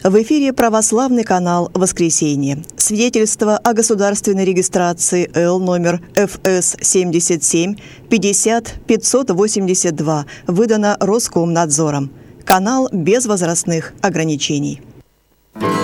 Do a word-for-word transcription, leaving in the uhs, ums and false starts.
В эфире православный канал «Воскресенье». Свидетельство о государственной регистрации Л номер Ф С семьдесят семь пятьдесят пятьсот восемьдесят два выдано Роскомнадзором. Канал без возрастных ограничений.